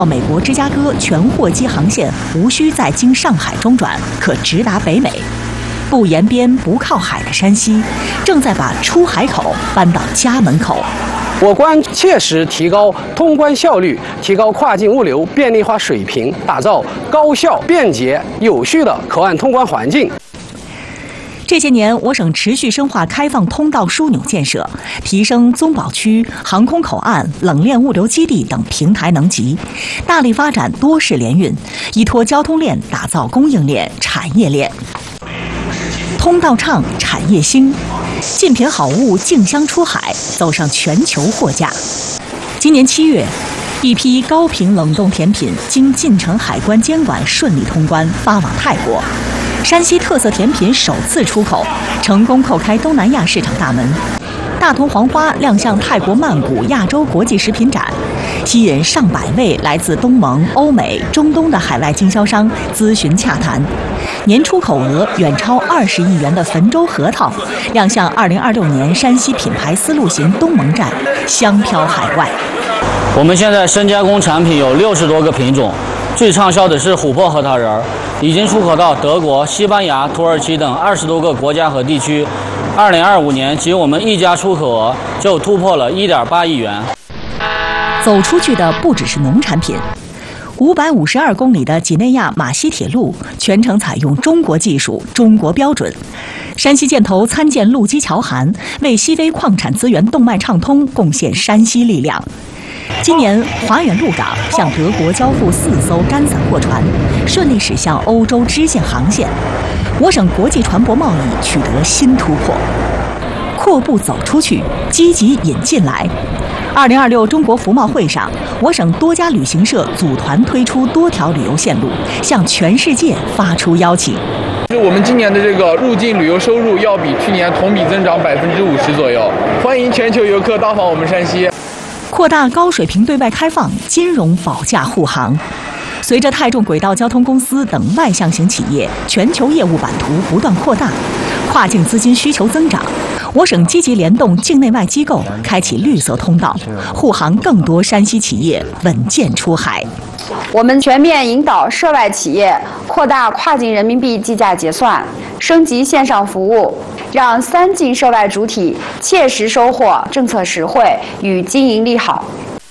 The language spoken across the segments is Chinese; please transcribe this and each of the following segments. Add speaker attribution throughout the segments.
Speaker 1: 美国芝加哥全货机航线无需再经上海中转，可直达北美。不沿边不靠海的山西，正在把出海口搬到家门口。
Speaker 2: 我关切实提高通关效率，提高跨境物流便利化水平，打造高效、便捷、有序的口岸通关环境。
Speaker 1: 这些年，我省持续深化开放通道枢纽建设，提升综保区、航空口岸、冷链物流基地等平台能级，大力发展多式联运，依托交通链打造供应链、产业链。通道畅，产业兴，进品好物竞相出海，走上全球货架。今年7月，一批高频冷冻甜品经进城海关监管顺利通关，发往泰国。山西特色甜品首次出口，成功叩开东南亚市场大门。大同黄花亮相泰国曼谷亚洲国际食品展，吸引上百位来自东盟、欧美、中东的海外经销商咨询洽谈。年出口额远超20亿元的汾州核桃亮相2026年山西品牌丝路行东盟站，香飘海外。
Speaker 3: 我们现在深加工产品有60多个品种，最畅销的是琥珀核桃仁儿，已经出口到德国、西班牙、土耳其等20多个国家和地区。2025年，仅我们一家出口额就突破了1.8亿元。
Speaker 1: 走出去的不只是农产品。552公里的几内亚马西铁路全程采用中国技术、中国标准。山西建投参建陆基侨函，为西非矿产资源动脉畅通贡献山西力量。今年，华远陆港向德国交付4艘干散货船，顺利驶向欧洲支线航线。我省国际船舶贸易取得新突破，阔步走出去，积极引进来。2026中国服贸会上，我省多家旅行社组团推出多条旅游线路，向全世界发出邀请。
Speaker 4: 我们今年的这个入境旅游收入要比去年同比增长50%左右，欢迎全球游客到访我们山西。
Speaker 1: 扩大高水平对外开放，金融保驾护航。随着泰众轨道交通公司等外向型企业全球业务版图不断扩大，跨境资金需求增长，我省积极联动境内外机构，开启绿色通道，护航更多山西企业稳健出海。
Speaker 5: 我们全面引导涉外企业扩大跨境人民币计价结算，升级线上服务，让3境涉外主体切实收获政策实惠与经营利好。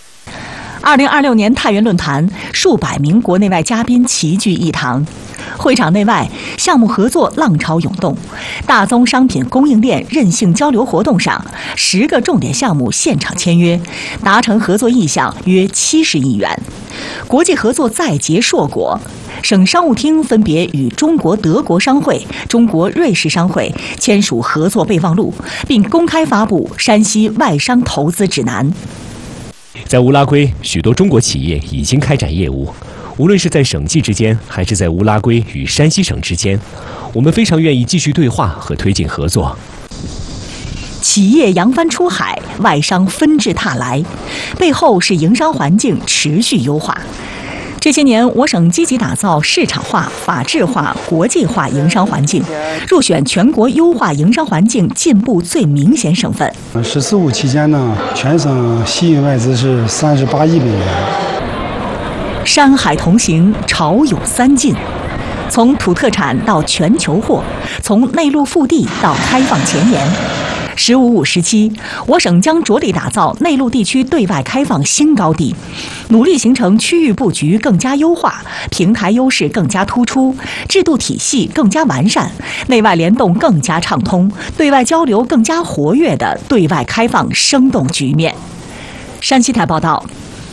Speaker 1: 2026年太原论坛，数百名国内外嘉宾齐聚一堂。会场内外项目合作浪潮涌动，大宗商品供应链韧性交流活动上，10个重点项目现场签约，达成合作意向约70亿元。国际合作再结硕果，省商务厅分别与中国德国商会、中国瑞士商会签署合作备忘录，并公开发布山西外商投资指南。
Speaker 6: 在乌拉圭，许多中国企业已经开展业务。无论是在省际之间，还是在乌拉圭与山西省之间，我们非常愿意继续对话和推进合作。
Speaker 1: 企业扬帆出海，外商纷至沓来，背后是营商环境持续优化。这些年，我省积极打造市场化、法治化、国际化营商环境，入选全国优化营商环境进步最明显省份。
Speaker 7: “十四五”期间呢，全省吸引外资是38亿美元。
Speaker 1: 山海同行，潮涌3进，从土特产到全球货，从内陆腹地到开放前沿。“15+5”时期，我省将着力打造内陆地区对外开放新高地，努力形成区域布局更加优化、平台优势更加突出、制度体系更加完善、内外联动更加畅通、对外交流更加活跃的对外开放生动局面。山西台报道。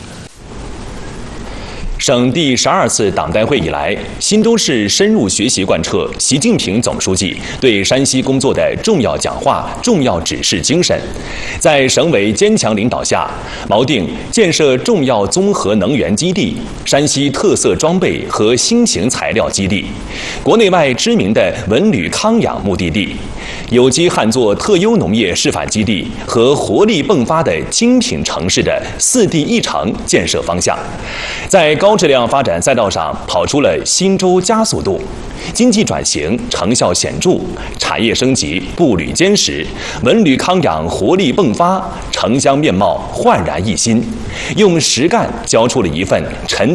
Speaker 8: 省第12次党代会以来，忻州市深入学习贯彻习近平总书记对山西工作的重要讲话、重要指示精神，在省委坚强领导下，锚定建设重要综合能源基地、山西特色装备和新型材料基地、国内外知名的文旅康养目的地、有机旱作特优农业示范基地和活力迸发的精品城市的4地1城建设方向，在高质量发展赛道上跑出了忻州加速度，经济转型成效显著，产业升级步履坚实，文旅康养活力迸发，城乡面貌焕然一新，用实干交出了一份沉